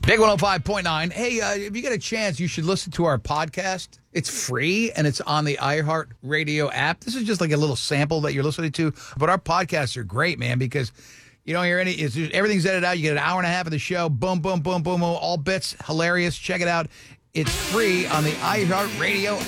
Big 105.9. Hey, if you get a chance, you should listen to our podcast. It's free, and it's on the iHeartRadio app. This is just like a little sample that you're listening to. But our podcasts are great, man, because you don't hear everything's edited out. You get an hour and a half of the show. Boom, boom, boom, boom, boom. All bits. Hilarious. Check it out. It's free on the iHeartRadio